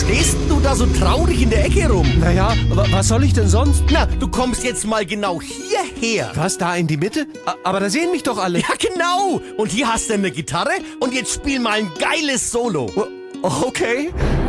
stehst denn du da so traurig in der Ecke rum? Naja, was soll ich denn sonst? Na, du kommst jetzt mal genau hierher. Was, da in die Mitte? Aber da sehen mich doch alle. Ja, genau. Und hier hast du eine Gitarre und jetzt spiel mal ein geiles Solo. Okay.